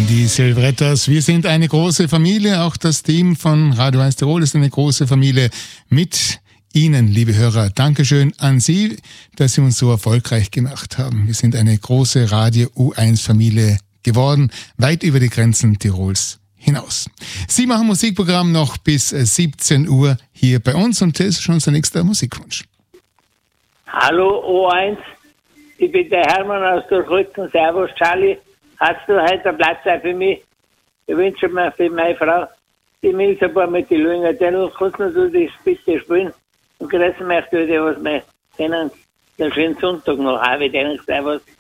Die Silvrettas, wir sind eine große Familie, auch das Team von Radio 1 Tirol ist eine große Familie mit Ihnen, liebe Hörer. Dankeschön an Sie, dass Sie uns so erfolgreich gemacht haben. Wir sind eine große Radio U1-Familie geworden, weit über die Grenzen Tirols hinaus. Sie machen Musikprogramm noch bis 17 Uhr hier bei uns und das ist schon unser nächster Musikwunsch. Hallo O1, ich bin der Hermann aus Durchholzen. Servus Charlie, hast du heute einen Platz für mich? Ich wünsche mir für meine Frau, die Milserbar mit den Lünger, dennoch kannst du das bitte spielen und grüßen möchte ich dir, was wir kennen. Den schönen Sonntag noch, habe ich denke, servus.